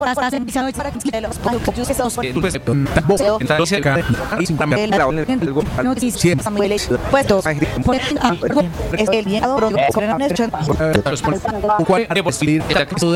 para empezar para que los productos que son puestos es el